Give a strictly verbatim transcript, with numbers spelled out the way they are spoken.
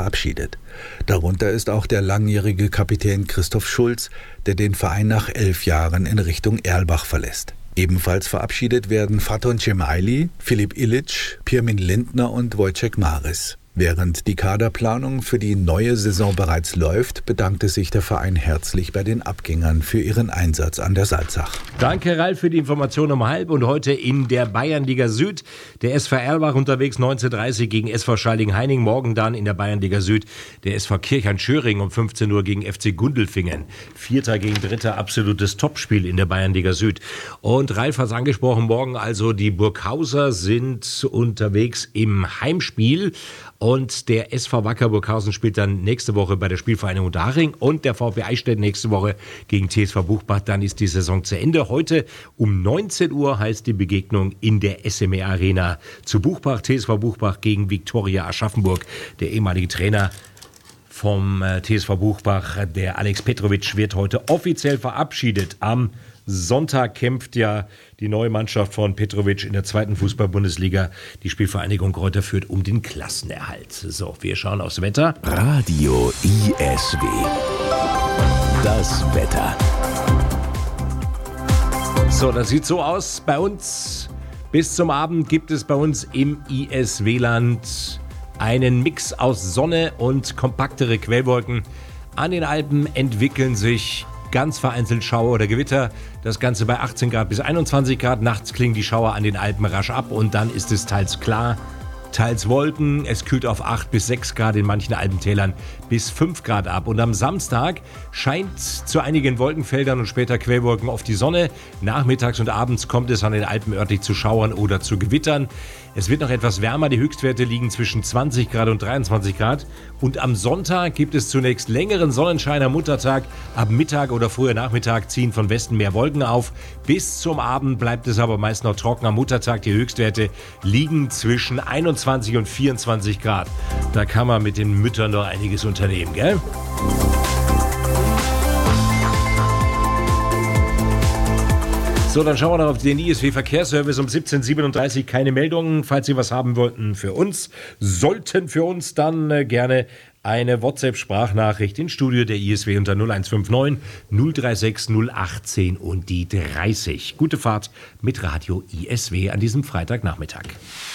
verabschiedet. Darunter ist auch der langjährige Kapitän Christoph Schulz, der den Verein nach elf Jahren in Richtung Erlbach verlässt. Ebenfalls verabschiedet werden Faton Cemaili, Filip Ilic, Pirmin Lindner und Wojciech Maris. Während die Kaderplanung für die neue Saison bereits läuft, bedankte sich der Verein herzlich bei den Abgängern für ihren Einsatz an der Salzach. Danke, Ralf, für die Information um halb. Und heute in der Bayernliga Süd. Der S V Erlbach unterwegs neunzehn Uhr dreißig gegen S V Schalding-Heining. Morgen dann in der Bayernliga Süd der S V Kirchheim-Schöring um fünfzehn Uhr gegen F C Gundelfingen. Vierter gegen Dritter, absolutes Topspiel in der Bayernliga Süd. Und Ralf hat es angesprochen, morgen also die Burghauser sind unterwegs im Heimspiel. Und der S V Wacker Burghausen spielt dann nächste Woche bei der Spielvereinigung Daring und der VfB Eichstätt nächste Woche gegen T S V Buchbach. Dann ist die Saison zu Ende. Heute um neunzehn Uhr heißt die Begegnung in der S M E Arena zu Buchbach. T S V Buchbach gegen Viktoria Aschaffenburg. Der ehemalige Trainer vom T S V Buchbach, der Alex Petrovic, wird heute offiziell verabschiedet. Am Sonntag kämpft ja die neue Mannschaft von Petrovic in der zweiten Fußball-Bundesliga. Die Spielvereinigung Kräuter führt um den Klassenerhalt. So, wir schauen aufs Wetter. Radio I S W. Das Wetter. So, das sieht so aus. Bei uns bis zum Abend gibt es bei uns im I S W-Land einen Mix aus Sonne und kompaktere Quellwolken. An den Alpen entwickeln sich ganz vereinzelt Schauer oder Gewitter. Das Ganze bei achtzehn Grad bis einundzwanzig Grad. Nachts klingen die Schauer an den Alpen rasch ab und dann ist es teils klar, teils Wolken. Es kühlt auf acht bis sechs Grad in manchen Alpentälern bis fünf Grad ab. Und am Samstag scheint zu einigen Wolkenfeldern und später Quellwolken auf die Sonne. Nachmittags und abends kommt es an den Alpen örtlich zu Schauern oder zu Gewittern. Es wird noch etwas wärmer, die Höchstwerte liegen zwischen zwanzig Grad und dreiundzwanzig Grad. Und am Sonntag gibt es zunächst längeren Sonnenschein am Muttertag. Ab Mittag oder früher Nachmittag ziehen von Westen mehr Wolken auf. Bis zum Abend bleibt es aber meist noch trocken am Muttertag. Die Höchstwerte liegen zwischen einundzwanzig und vierundzwanzig Grad. Da kann man mit den Müttern noch einiges unternehmen, gell? So, dann schauen wir noch auf den I S W-Verkehrsservice um siebzehn Uhr siebenunddreißig. Keine Meldungen. Falls Sie was haben wollten für uns, sollten für uns, dann äh, gerne eine WhatsApp-Sprachnachricht ins Studio der I S W unter null eins fünf neun null drei sechs null achtzehn und die dreißig. Gute Fahrt mit Radio I S W an diesem Freitagnachmittag.